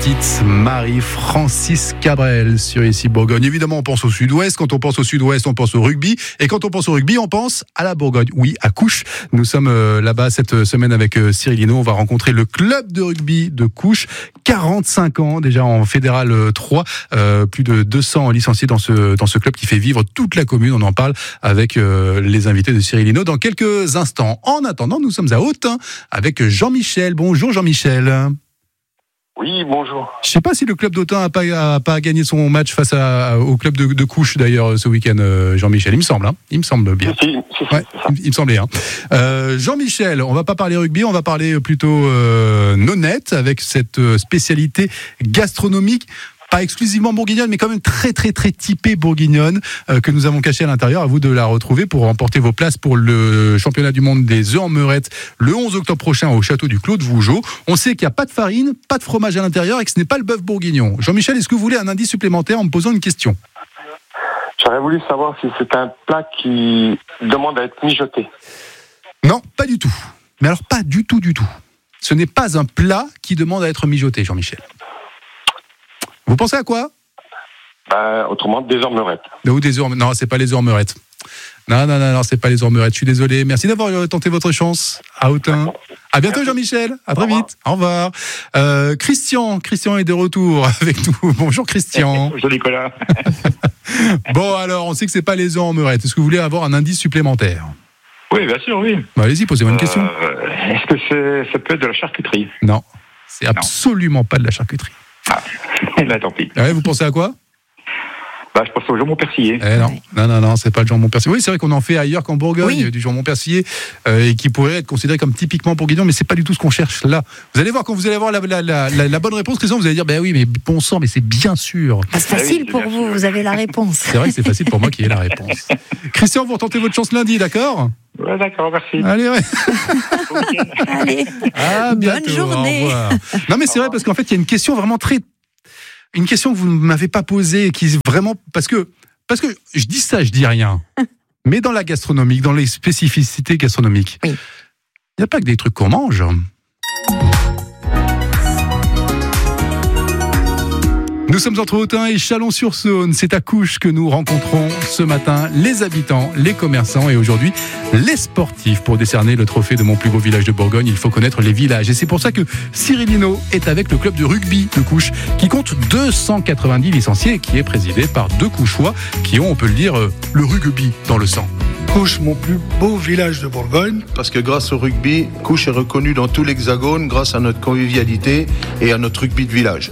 petite Marie-Francis Cabrel sur ici Bourgogne. Évidemment, on pense au sud-ouest. Quand on pense au sud-ouest, on pense au rugby. Et quand on pense au rugby, on pense à la Bourgogne. Oui, à Couches. Nous sommes là-bas cette semaine avec Cyril Hinault. On va rencontrer le club de rugby de Couches. 45 ans déjà en Fédéral 3. Plus de 200 licenciés dans ce club qui fait vivre toute la commune. On en parle avec les invités de Cyril Hinault dans quelques instants. En attendant, nous sommes à Autun avec Jean-Michel. Bonjour Jean-Michel. Oui, bonjour. Je ne sais pas si le club d'Autun a pas gagné son match face au club de Couches d'ailleurs ce week-end, Jean-Michel. Il me semble, hein. Il me semble bien. Si, ouais, il me semblait. Hein. Jean-Michel, on va pas parler rugby, on va parler plutôt nonnette avec cette spécialité gastronomique. Pas exclusivement bourguignonne, mais quand même très très très typée bourguignonne que nous avons cachée à l'intérieur. À vous de la retrouver pour remporter vos places pour le championnat du monde des œufs en meurette le 11 octobre prochain au château du Clos de Vougeot. On sait qu'il n'y a pas de farine, pas de fromage à l'intérieur et que ce n'est pas le bœuf bourguignon. Jean-Michel, est-ce que vous voulez un indice supplémentaire en me posant une question ? J'aurais voulu savoir si c'est un plat qui demande à être mijoté. Non, pas du tout. Mais alors pas du tout. Ce n'est pas un plat qui demande à être mijoté, Jean-Michel. Vous pensez à quoi ? Autrement, des œufs en meurette. Non, c'est pas les œufs en meurette. Non, c'est pas les œufs en meurette. Je suis désolé. Merci d'avoir tenté votre chance à Autun. À bientôt, Jean-Michel. À très vite. Au revoir. Christian est de retour avec nous. Bonjour, Christian. Bonjour, Nicolas. Bon, alors, on sait que c'est pas les œufs en meurette. Est-ce que vous voulez avoir un indice supplémentaire ? Oui, bien sûr, oui. Allez-y, posez-moi une question. Est-ce que ça peut être de la charcuterie ? Non, c'est absolument pas de la charcuterie. Là, tant pis. Ouais, vous pensez à quoi ? Je pense au jambon persillé. Non, c'est pas le jambon persillé. Oui, c'est vrai qu'on en fait ailleurs qu'en Bourgogne, oui. Du jambon persillé, et qui pourrait être considéré comme typiquement bourguignon, mais c'est pas du tout ce qu'on cherche là. Vous allez voir, quand vous allez avoir la bonne réponse, Christian, vous allez dire, oui, mais bon sang, mais c'est bien sûr. C'est facile pour vous, vous avez la réponse. C'est vrai que c'est facile pour moi qui ai la réponse. Christian, vous retentez votre chance lundi, d'accord ? Ouais, d'accord, merci. Allez, ouais. Allez, bonne journée. Au revoir. Non, mais c'est vrai, parce qu'en fait, il y a une question vraiment une question que vous ne m'avez pas posée, qui est vraiment... Parce que je dis ça, je dis rien. Mais dans la gastronomie, dans les spécificités gastronomiques, il n'y a pas que des trucs qu'on mange. Nous sommes entre Autun et Chalon-sur-Saône. C'est à Couches que nous rencontrons ce matin les habitants, les commerçants et aujourd'hui les sportifs. Pour décerner le trophée de mon plus beau village de Bourgogne, il faut connaître les villages. Et c'est pour ça que Cyril Hinault est avec le club de rugby de Couches qui compte 290 licenciés et qui est présidé par 2 Couchois qui ont, on peut le dire, le rugby dans le sang. Couches, mon plus beau village de Bourgogne. Parce que grâce au rugby, Couches est reconnu dans tout l'Hexagone grâce à notre convivialité et à notre rugby de village.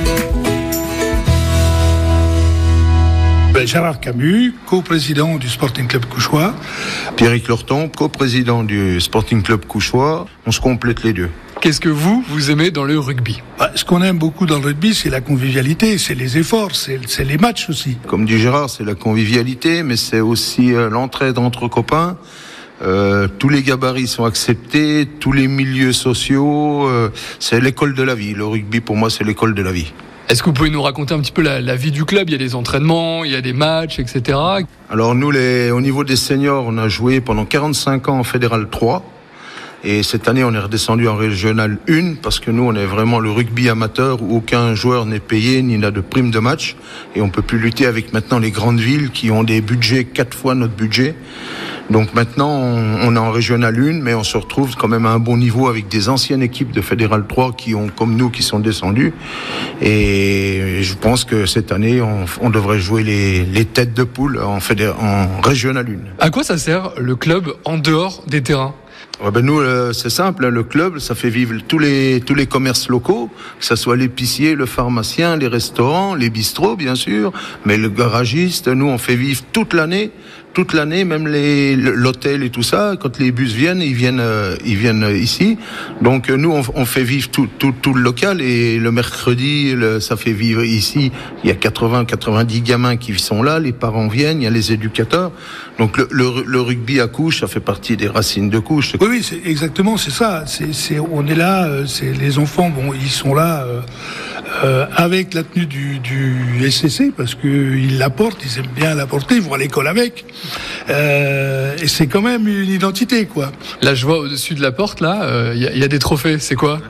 Gérard Camus, coprésident du Sporting Club Couchois. Pierrick Lorton, coprésident du Sporting Club Couchois. On se complète les deux. Qu'est-ce que vous aimez dans le rugby ? Ce qu'on aime beaucoup dans le rugby, c'est la convivialité, c'est les efforts, c'est les matchs aussi. Comme dit Gérard, c'est la convivialité, mais c'est aussi l'entraide entre copains. Tous les gabarits sont acceptés, tous les milieux sociaux. C'est l'école de la vie. Le rugby, pour moi, c'est l'école de la vie. Est-ce que vous pouvez nous raconter un petit peu la vie du club ? Il y a des entraînements, il y a des matchs, etc. Alors nous, au niveau des seniors, on a joué pendant 45 ans en Fédéral 3. Et cette année, on est redescendu en Régional 1 parce que nous, on est vraiment le rugby amateur où aucun joueur n'est payé ni n'a de prime de match. Et on peut plus lutter avec maintenant les grandes villes qui ont des budgets 4 fois notre budget. Donc maintenant, on est en Régional 1, mais on se retrouve quand même à un bon niveau avec des anciennes équipes de Fédéral 3 comme nous, qui sont descendues. Et je pense que cette année, on devrait jouer les têtes de poule en Régional 1. À quoi ça sert le club en dehors des terrains ? Nous, c'est simple, le club, ça fait vivre tous les commerces locaux, que ce soit l'épicier, le pharmacien, les restaurants, les bistrots, bien sûr, mais le garagiste, nous, on fait vivre toute l'année, même l'hôtel et tout ça. Quand les bus viennent, ils viennent ici. Donc nous, on fait vivre tout le local, et le mercredi, ça fait vivre ici. Il y a 80-90 gamins qui sont là, les parents viennent, il y a les éducateurs. Donc le rugby à Couches, ça fait partie des racines de Couches. Oui, c'est exactement, c'est ça. On est là, les enfants, ils sont là avec la tenue du SCC parce qu'ils l'apportent, ils aiment bien l'apporter, ils vont à l'école avec. Et c'est quand même une identité, quoi. Là, je vois au-dessus de la porte, là, il y a des trophées. C'est quoi ?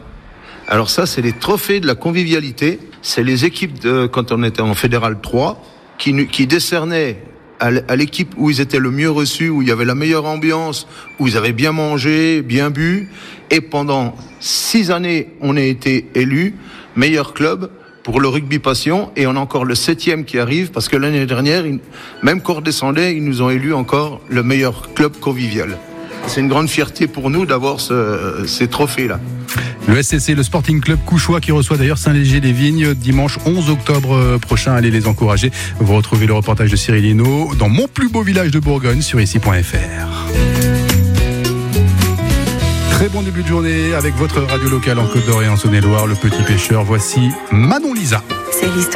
Alors ça, c'est les trophées de la convivialité. C'est les équipes, quand on était en Fédéral 3, qui décernaient à l'équipe où ils étaient le mieux reçus, où il y avait la meilleure ambiance, où ils avaient bien mangé, bien bu. Et pendant 6 années, on a été élus meilleur club pour le rugby passion, et on a encore le 7e qui arrive, parce que l'année dernière, même qu'on redescendait, ils nous ont élus encore le meilleur club convivial. C'est une grande fierté pour nous d'avoir ces trophées-là. Le SCC, le Sporting Club Couchois, qui reçoit d'ailleurs Saint-Léger-les-Vignes dimanche 11 octobre prochain. Allez les encourager. Vous retrouvez le reportage de Cyril Hinault dans Mon plus beau village de Bourgogne sur ici.fr. Très bon début de journée avec votre radio locale en Côte d'Or et en Saône-et-Loire, Le Petit Pêcheur. Voici Manon Lisa. C'est l'histoire.